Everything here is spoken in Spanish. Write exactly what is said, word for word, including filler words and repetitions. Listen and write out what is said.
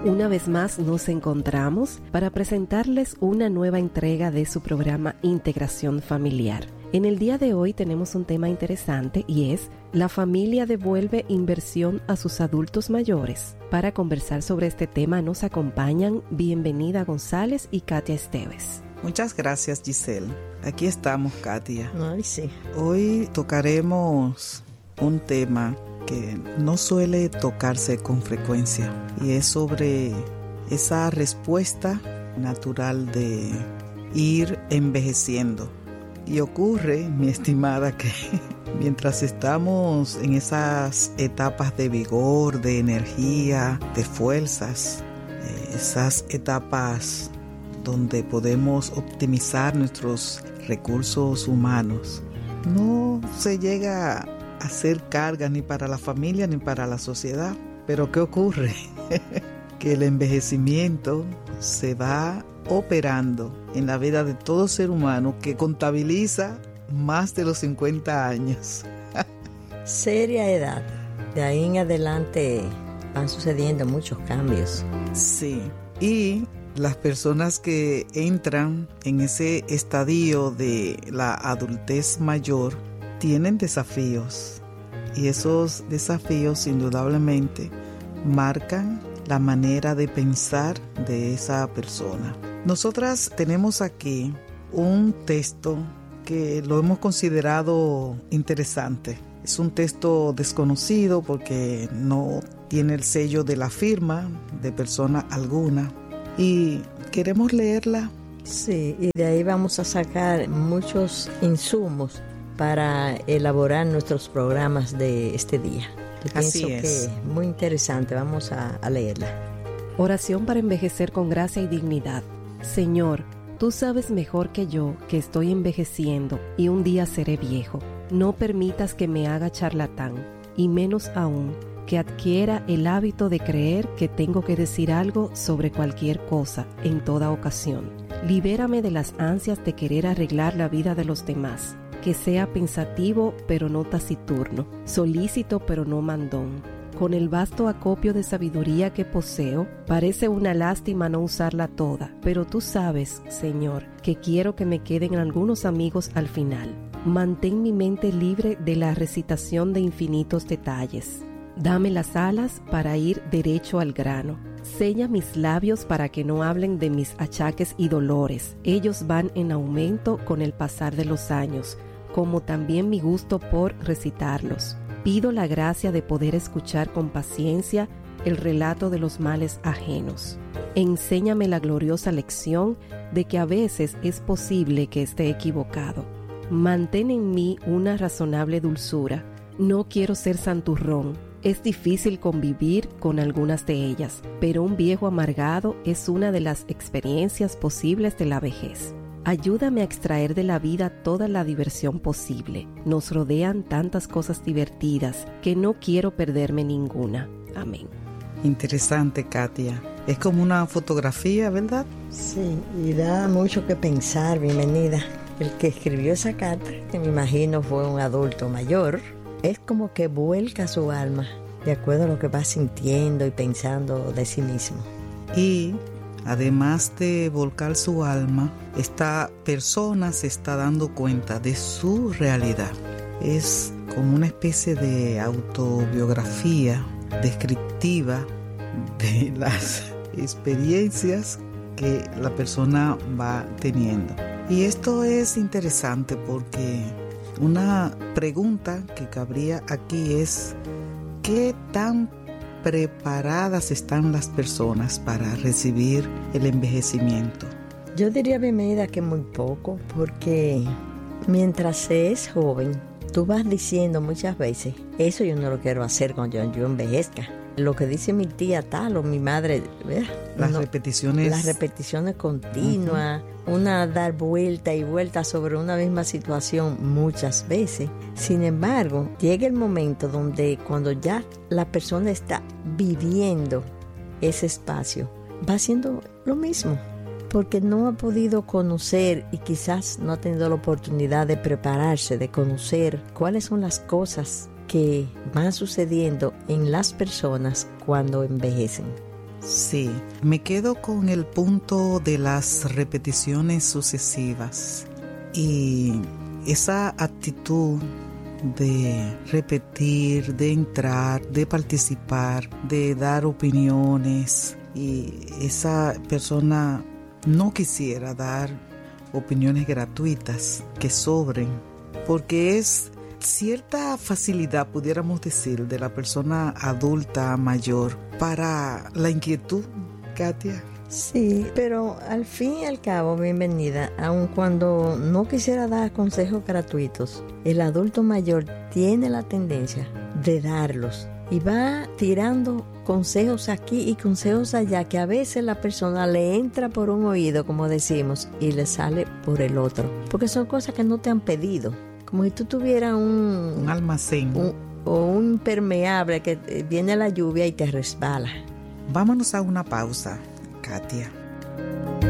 Una vez más nos encontramos para presentarles una nueva entrega de su programa Integración Familiar. En el día de hoy tenemos un tema interesante y es: ¿la familia devuelve inversión a sus adultos mayores? Para conversar sobre este tema nos acompañan Bienvenida González y Katia Esteves. Muchas gracias, Giselle. Aquí estamos, Katia. Ay, sí. Hoy tocaremos un tema que no suele tocarse con frecuencia y es sobre esa respuesta natural de ir envejeciendo. Y ocurre, mi estimada, que mientras estamos en esas etapas de vigor, de energía, de fuerzas, esas etapas donde podemos optimizar nuestros recursos humanos, no se llega a hacer carga ni para la familia ni para la sociedad. Pero ¿qué ocurre? Que el envejecimiento se va operando en la vida de todo ser humano que contabiliza más de los cincuenta años. Seria edad. De ahí en adelante van sucediendo muchos cambios. Sí, y las personas que entran en ese estadio de la adultez mayor tienen desafíos, y esos desafíos indudablemente marcan la manera de pensar de esa persona. Nosotras tenemos aquí un texto que lo hemos considerado interesante. Es un texto desconocido porque no tiene el sello de la firma de persona alguna, y queremos leerla. Sí, y de ahí vamos a sacar muchos insumos para elaborar nuestros programas de este día. Yo Así pienso es. que es muy interesante. Vamos a, a leerla. Oración para envejecer con gracia y dignidad. Señor, tú sabes mejor que yo que estoy envejeciendo y un día seré viejo. No permitas que me haga charlatán, y menos aún que adquiera el hábito de creer que tengo que decir algo sobre cualquier cosa en toda ocasión. Libérame de las ansias de querer arreglar la vida de los demás. Que sea pensativo pero no taciturno, solícito pero no mandón. Con el vasto acopio de sabiduría que poseo, parece una lástima no usarla toda, pero tú sabes, Señor, que quiero que me queden algunos amigos al final. Mantén mi mente libre de la recitación de infinitos detalles. Dame las alas para ir derecho al grano. Sella mis labios para que no hablen de mis achaques y dolores. Ellos van en aumento con el pasar de los años, como también mi gusto por recitarlos. Pido la gracia de poder escuchar con paciencia el relato de los males ajenos. Enséñame la gloriosa lección de que a veces es posible que esté equivocado. Mantén en mí una razonable dulzura. No quiero ser santurrón. Es difícil convivir con algunas de ellas, pero un viejo amargado es una de las experiencias posibles de la vejez. Ayúdame a extraer de la vida toda la diversión posible. Nos rodean tantas cosas divertidas que no quiero perderme ninguna. Amén. Interesante, Katia. Es como una fotografía, ¿verdad? Sí, y da mucho que pensar. Bienvenida. El que escribió esa carta, que me imagino fue un adulto mayor, es como que vuelca su alma de acuerdo a lo que va sintiendo y pensando de sí mismo. Y además de volcar su alma, esta persona se está dando cuenta de su realidad. Es como una especie de autobiografía descriptiva de las experiencias que la persona va teniendo. Y esto es interesante porque una pregunta que cabría aquí es: ¿qué tan preparadas están las personas para recibir el envejecimiento? Yo diría, bienvenida, que muy poco, porque mientras se es joven, tú vas diciendo muchas veces, eso yo no lo quiero hacer cuando yo, yo envejezca. Lo que dice mi tía tal o mi madre, ¿verdad? Las no, repeticiones. Las repeticiones continuas, uh-huh. Una dar vuelta y vuelta sobre una misma situación muchas veces. Sin embargo, llega el momento donde cuando ya la persona está viviendo ese espacio, va haciendo lo mismo, porque no ha podido conocer y quizás no ha tenido la oportunidad de prepararse, de conocer cuáles son las cosas que van sucediendo en las personas cuando envejecen. Sí, me quedo con el punto de las repeticiones sucesivas y esa actitud de repetir, de entrar, de participar, de dar opiniones, y esa persona no quisiera dar opiniones gratuitas que sobren, porque es cierta facilidad, pudiéramos decir, de la persona adulta mayor para la inquietud, Katia. Sí, pero al fin y al cabo, bienvenida, aun cuando no quisiera dar consejos gratuitos, el adulto mayor tiene la tendencia de darlos y va tirando consejos aquí y consejos allá, que a veces la persona le entra por un oído, como decimos, y le sale por el otro, porque son cosas que no te han pedido, como si tú tuvieras un, un almacén un, o un impermeable que viene la lluvia y te resbala. Vámonos a una pausa, Katia.